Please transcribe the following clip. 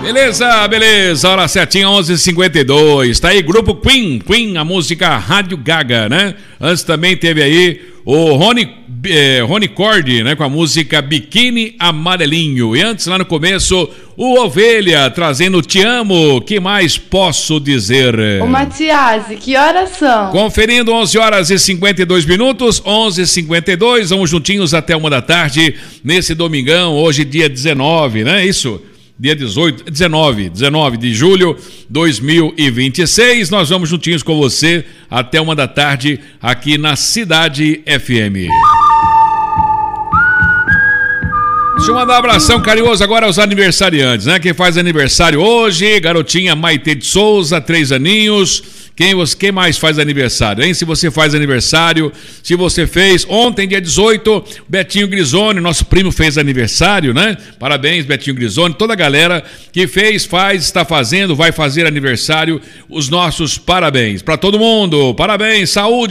Beleza, beleza, hora certinha, 11h52, tá aí, grupo Queen, a música Gaga, né? Antes também teve aí o Rony Cord, né, com a música Biquíni Amarelinho. E antes, lá no começo, o Ovelha, trazendo Te Amo, que mais posso dizer? Ô Matiasi, que horas são? Conferindo, 11h52, 11h52, vamos juntinhos até 1 da tarde, nesse domingão, hoje dia 19, né, isso? Dia 19 de julho de 2026, nós vamos juntinhos com você até 1 da tarde aqui na Cidade FM. Deixa eu mandar um abração carinhoso agora aos aniversariantes, né? Quem faz aniversário hoje, garotinha Maite de Souza, 3 aninhos. Quem mais faz aniversário, hein? Se você faz aniversário, se você fez ontem, dia 18, Betinho Grisoni, nosso primo fez aniversário, né? Parabéns, Betinho Grisoni, toda a galera que fez, faz, está fazendo, vai fazer aniversário, os nossos parabéns. Para todo mundo, parabéns, saúde.